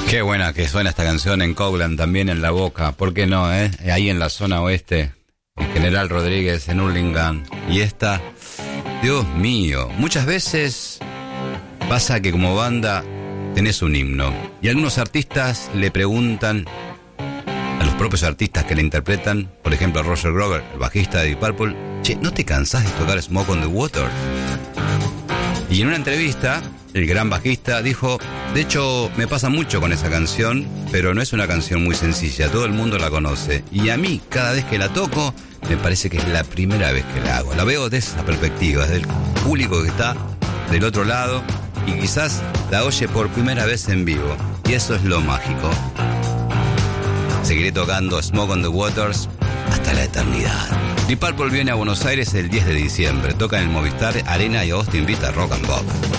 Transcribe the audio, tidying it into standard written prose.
Qué buena que suena esta canción en Coglan, también en La Boca. ¿Por qué no, Ahí en la zona oeste, en General Rodríguez, en Hurlingham. Y esta, Dios mío, muchas veces pasa que como banda tenés un himno. Y algunos artistas le preguntan a los propios artistas que le interpretan, por ejemplo a Roger Glover, el bajista de Deep Purple, che, ¿no te cansás de tocar Smoke on the Water? Y en una entrevista, el gran bajista dijo, de hecho me pasa mucho con esa canción, pero no es una canción muy sencilla, todo el mundo la conoce. Y a mí, cada vez que la toco, me parece que es la primera vez que la hago. La veo desde esa perspectiva, desde el público que está del otro lado, y quizás la oye por primera vez en vivo. Y eso es lo mágico. Seguiré tocando Smoke on the Waters hasta la eternidad. Deep Purple viene a Buenos Aires el 10 de diciembre. Toca en el Movistar Arena y Austin invita Rock and Pop.